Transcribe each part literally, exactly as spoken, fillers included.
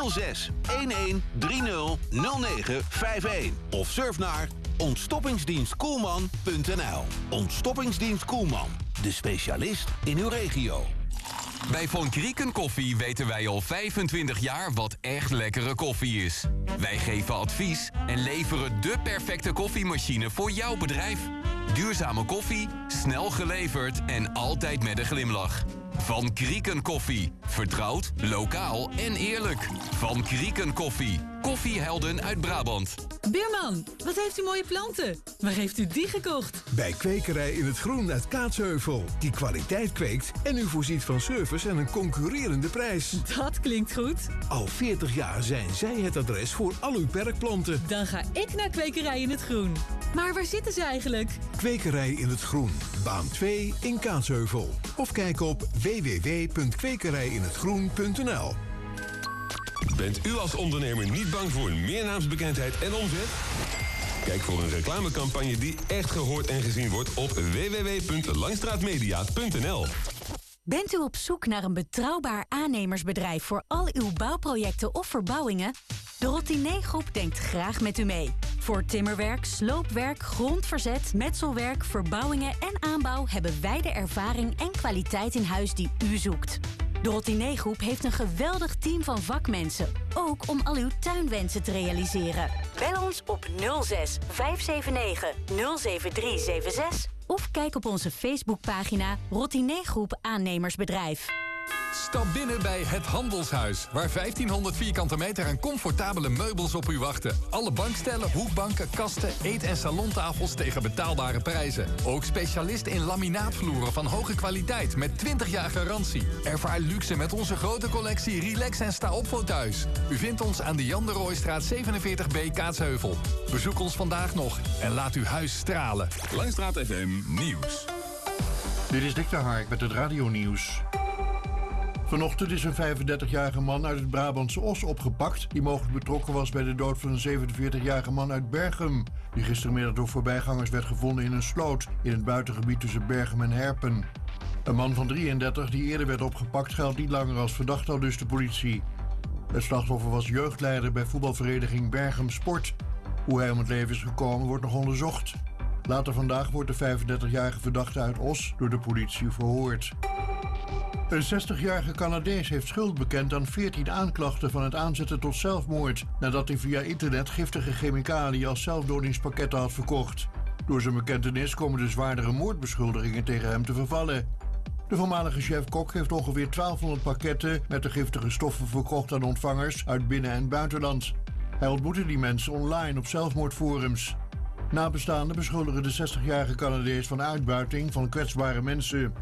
nul zes een een drie nul nul negen vijf een of surf naar ontstoppingsdienst koelman punt n l. Ontstoppingsdienst Koelman, de specialist in uw regio. Bij Von Krieken Koffie weten wij al vijfentwintig jaar wat echt lekkere koffie is. Wij geven advies en leveren de perfecte koffiemachine voor jouw bedrijf. Duurzame koffie, snel geleverd en altijd met een glimlach. Van Krieken Koffie. Vertrouwd, lokaal en eerlijk. Van Krieken Koffie. Koffiehelden uit Brabant. Buurman, wat heeft u mooie planten? Waar heeft u die gekocht? Bij Kwekerij in het Groen uit Kaatsheuvel. Die kwaliteit kweekt en u voorziet van service en een concurrerende prijs. Dat klinkt goed. Al veertig jaar zijn zij het adres voor al uw perkplanten. Dan ga ik naar Kwekerij in het Groen. Maar waar zitten ze eigenlijk? Kwekerij in het Groen. Baan twee in Kaatsheuvel. Of kijk op w w w punt kwekerij in het groen punt n l. Bent u als ondernemer niet bang voor meer naamsbekendheid en omzet? Kijk voor een reclamecampagne die echt gehoord en gezien wordt op w w w punt langstraatmedia punt n l. Bent u op zoek naar een betrouwbaar aannemersbedrijf voor al uw bouwprojecten of verbouwingen? De Rotiné Groep denkt graag met u mee. Voor timmerwerk, sloopwerk, grondverzet, metselwerk, verbouwingen en aanbouw hebben wij de ervaring en kwaliteit in huis die u zoekt. De Rotiné Groep heeft een geweldig team van vakmensen, ook om al uw tuinwensen te realiseren. Bel ons op nul zes vijf zeven negen nul zeven drie zeven zes of kijk op onze Facebookpagina Rotiné Groep Aannemersbedrijf. Stap binnen bij Het Handelshuis, waar vijftienhonderd vierkante meter aan comfortabele meubels op u wachten. Alle bankstellen, hoekbanken, kasten, eet- en salontafels tegen betaalbare prijzen. Ook specialist in laminaatvloeren van hoge kwaliteit met twintig jaar garantie. Ervaar luxe met onze grote collectie Relax en Sta op fauteuils. U vindt ons aan de Jan de Rooistraat zevenenveertig B Kaatsheuvel. Bezoek ons vandaag nog en laat uw huis stralen. Langstraat F M Nieuws. Dit is Dick de Hark met het radionieuws. Vanochtend is een vijfendertigjarige man uit het Brabantse Os opgepakt, die mogelijk betrokken was bij de dood van een zevenenveertigjarige man uit Berchem, die gistermiddag door voorbijgangers werd gevonden in een sloot in het buitengebied tussen Berchem en Herpen. Een man van drieëndertig die eerder werd opgepakt geldt niet langer als verdachte, al dus de politie. Het slachtoffer was jeugdleider bij voetbalvereniging Berchem Sport. Hoe hij om het leven is gekomen wordt nog onderzocht. Later vandaag wordt de vijfendertigjarige verdachte uit Os door de politie verhoord. Een zestigjarige Canadees heeft schuld bekend aan veertien aanklachten van het aanzetten tot zelfmoord, nadat hij via internet giftige chemicaliën als zelfdodingspakketten had verkocht. Door zijn bekentenis komen de zwaardere moordbeschuldigingen tegen hem te vervallen. De voormalige chef-kok heeft ongeveer twaalfhonderd pakketten met de giftige stoffen verkocht aan ontvangers uit binnen- en buitenland. Hij ontmoette die mensen online op zelfmoordforums. Nabestaanden beschuldigen de zestigjarige Canadees van uitbuiting van kwetsbare mensen.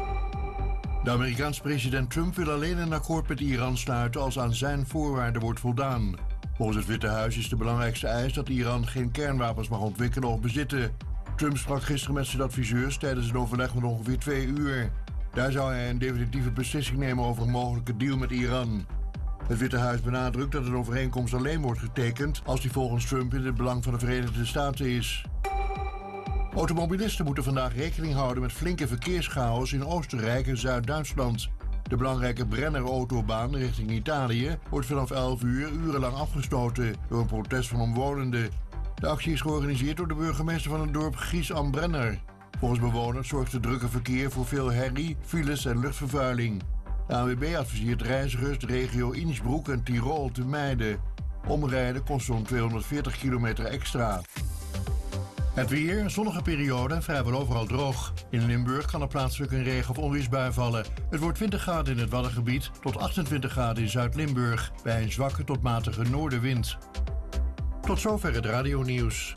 De Amerikaanse president Trump wil alleen een akkoord met Iran sluiten als aan zijn voorwaarden wordt voldaan. Volgens het Witte Huis is de belangrijkste eis dat Iran geen kernwapens mag ontwikkelen of bezitten. Trump sprak gisteren met zijn adviseurs tijdens een overleg van ongeveer twee uur. Daar zou hij een definitieve beslissing nemen over een mogelijke deal met Iran. Het Witte Huis benadrukt dat een overeenkomst alleen wordt getekend als die volgens Trump in het belang van de Verenigde Staten is. Automobilisten moeten vandaag rekening houden met flinke verkeerschaos in Oostenrijk en Zuid-Duitsland. De belangrijke Brenner-autobaan richting Italië wordt vanaf elf uur urenlang afgesloten door een protest van omwonenden. De actie is georganiseerd door de burgemeester van het dorp Gies am Brenner. Volgens bewoners zorgt het drukke verkeer voor veel herrie, files en luchtvervuiling. De A N W B adviseert reizigers de regio Innsbruck en Tirol te mijden. Omrijden kost zo'n tweehonderdveertig kilometer extra. Het weer, een zonnige periode en vrijwel overal droog. In Limburg kan er plaatselijk een regen- of onweersbui vallen. Het wordt twintig graden in het Waddengebied tot achtentwintig graden in Zuid-Limburg, bij een zwakke tot matige noordenwind. Tot zover het radionieuws.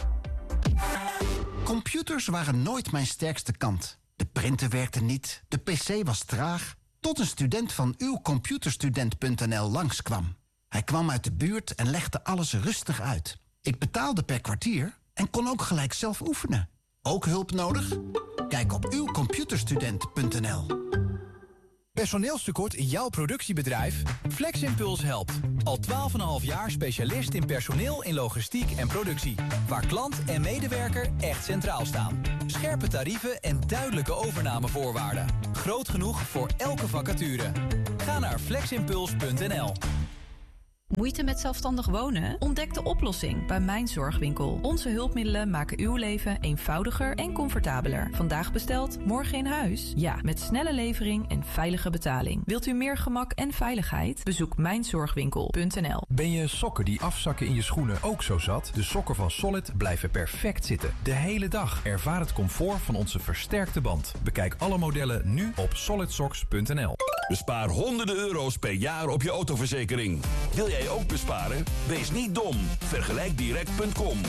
Computers waren nooit mijn sterkste kant. De printer werkte niet, de pc was traag, tot een student van uw computerstudent punt n l langskwam. Hij kwam uit de buurt en legde alles rustig uit. Ik betaalde per kwartier en kon ook gelijk zelf oefenen. Ook hulp nodig? Kijk op uw computerstudent punt n l. Personeelstekort in jouw productiebedrijf? FlexImpuls helpt. Al twaalf en een half jaar specialist in personeel in logistiek en productie. Waar klant en medewerker echt centraal staan. Scherpe tarieven en duidelijke overnamevoorwaarden. Groot genoeg voor elke vacature. Ga naar fleximpuls punt n l. Moeite met zelfstandig wonen? Ontdek de oplossing bij Mijn Zorgwinkel. Onze hulpmiddelen maken uw leven eenvoudiger en comfortabeler. Vandaag besteld, morgen in huis? Ja, met snelle levering en veilige betaling. Wilt u meer gemak en veiligheid? Bezoek mijn zorgwinkel punt n l. Ben je sokken die afzakken in je schoenen ook zo zat? De sokken van Solid blijven perfect zitten. De hele dag. Ervaar het comfort van onze versterkte band. Bekijk alle modellen nu op solid socks punt n l. Bespaar honderden euro's per jaar op je autoverzekering. Wil jij ook besparen? Wees niet dom. vergelijk direct punt com.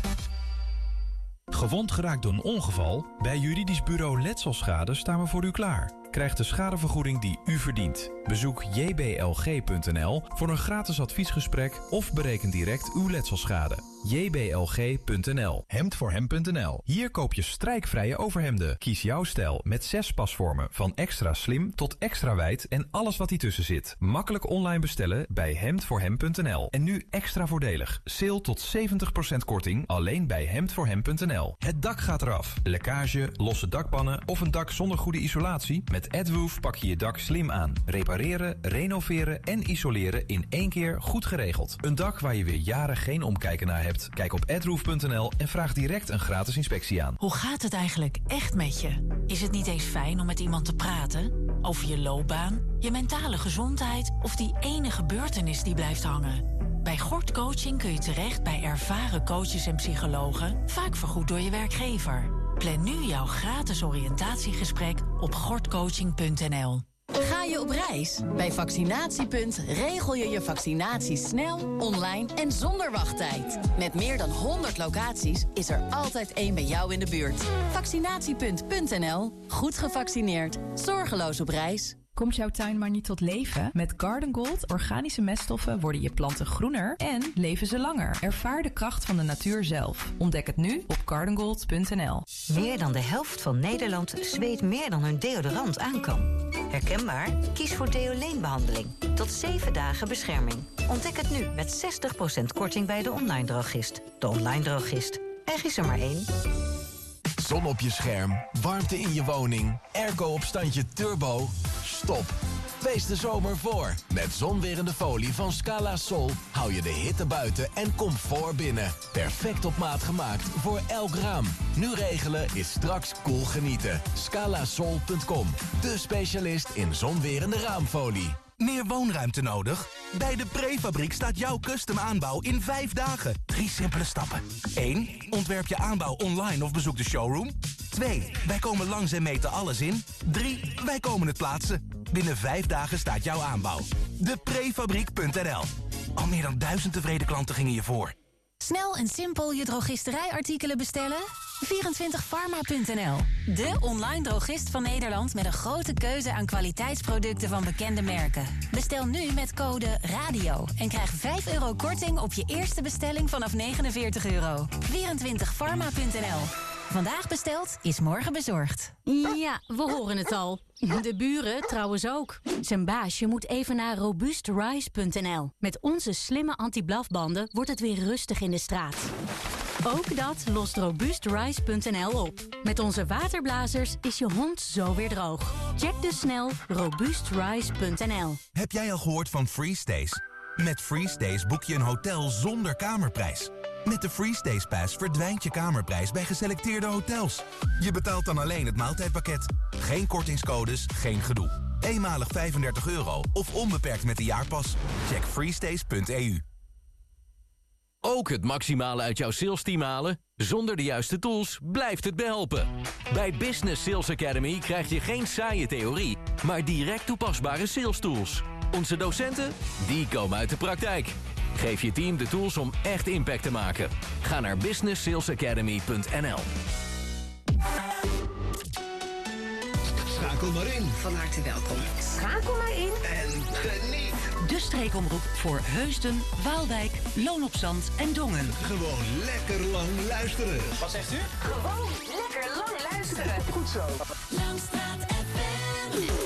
Gewond geraakt door een ongeval? Bij Juridisch Bureau Letselschade staan we voor u klaar. Krijg de schadevergoeding die u verdient. Bezoek j b l g punt n l voor een gratis adviesgesprek of bereken direct uw letselschade. j b l g punt n l. hemd voor hem punt n l. Hier koop je strijkvrije overhemden. Kies jouw stijl met zes pasvormen. Van extra slim tot extra wijd en alles wat ertussen zit. Makkelijk online bestellen bij hemd voor hem punt n l. En nu extra voordelig. Sale tot zeventig procent korting alleen bij hemd voor hem punt n l. Het dak gaat eraf. Lekkage, losse dakpannen of een dak zonder goede isolatie? Met AdWoof pak je je dak slim aan. Repareren, renoveren en isoleren in één keer goed geregeld. Een dak waar je weer jaren geen omkijken naar hebt? Kijk op adwoof punt n l en vraag direct een gratis inspectie aan. Hoe gaat het eigenlijk echt met je? Is het niet eens fijn om met iemand te praten? Over je loopbaan, je mentale gezondheid of die ene gebeurtenis die blijft hangen? Bij Gort Coaching kun je terecht bij ervaren coaches en psychologen, vaak vergoed door je werkgever. Plan nu jouw gratis oriëntatiegesprek op gortcoaching punt n l. Ga je op reis? Bij Vaccinatiepunt regel je je vaccinatie snel, online en zonder wachttijd. Met meer dan honderd locaties is er altijd één bij jou in de buurt. Vaccinatiepunt punt n l. Goed gevaccineerd. Zorgeloos op reis. Komt jouw tuin maar niet tot leven? Met Garden Gold organische meststoffen worden je planten groener en leven ze langer. Ervaar de kracht van de natuur zelf. Ontdek het nu op garden gold punt n l. Meer dan de helft van Nederland zweet meer dan hun deodorant aan kan. Herkenbaar? Kies voor Deoleenbehandeling. Tot zeven dagen bescherming. Ontdek het nu met zestig procent korting bij de online drogist. De online drogist. Er is er maar één. Zon op je scherm, warmte in je woning, airco op standje turbo. Stop. Wees de zomer voor. Met zonwerende folie van Scala Sol hou je de hitte buiten en comfort binnen. Perfect op maat gemaakt voor elk raam. Nu regelen is straks cool genieten. scala sol punt com. De specialist in zonwerende raamfolie. Meer woonruimte nodig? Bij de Prefabriek staat jouw custom aanbouw in vijf dagen. Drie simpele stappen. één. Ontwerp je aanbouw online of bezoek de showroom. twee. Wij komen langs en meten alles in. drie. Wij komen het plaatsen. Binnen vijf dagen staat jouw aanbouw. de prefabriek punt n l. Al meer dan duizend tevreden klanten gingen je voor. Snel en simpel je drogisterijartikelen bestellen? vierentwintig pharma punt n l. De online drogist van Nederland met een grote keuze aan kwaliteitsproducten van bekende merken. Bestel nu met code RADIO en krijg vijf euro korting op je eerste bestelling vanaf negenenveertig euro. vierentwintig pharma punt n l. Vandaag besteld is morgen bezorgd. Ja, we horen het al. De buren trouwens ook. Zijn baasje moet even naar robuust rise punt n l. Met onze slimme anti-blafbanden wordt het weer rustig in de straat. Ook dat lost robuust rise punt n l op. Met onze waterblazers is je hond zo weer droog. Check dus snel robuust rise punt n l. Heb jij al gehoord van FreeStays? Met FreeStays boek je een hotel zonder kamerprijs. Met de FreeStays Pass verdwijnt je kamerprijs bij geselecteerde hotels. Je betaalt dan alleen het maaltijdpakket. Geen kortingscodes, geen gedoe. Eenmalig vijfendertig euro of onbeperkt met de jaarpas. Check freestays punt e u. Ook het maximale uit jouw salesteam halen? Zonder de juiste tools blijft het behelpen. Bij Business Sales Academy krijg je geen saaie theorie, maar direct toepasbare sales tools. Onze docenten, die komen uit de praktijk. Geef je team de tools om echt impact te maken. Ga naar business sales academy punt n l. Schakel maar in. Van harte welkom. Schakel maar in. En geniet. De streekomroep voor Heusden, Waalwijk, Loon op Zand en Dongen. Gewoon lekker lang luisteren. Wat zegt u? Gewoon lekker lang luisteren. Goed zo. Langstraat F M.